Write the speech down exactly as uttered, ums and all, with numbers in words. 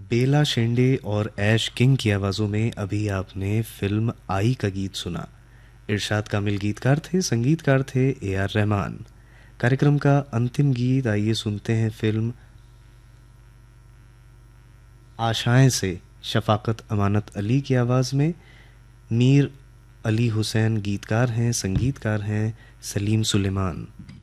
बेला शेंडे और ऐश किंग की आवाज़ों में अभी आपने फिल्म आई का गीत सुना। इरशाद कामिल गीतकार थे, संगीतकार थे ए आर रहमान। कार्यक्रम का अंतिम गीत आइए सुनते हैं फिल्म आशाएं से शफाकत अमानत अली की आवाज़ में। मीर अली हुसैन गीतकार हैं, संगीतकार हैं सलीम सुलेमान।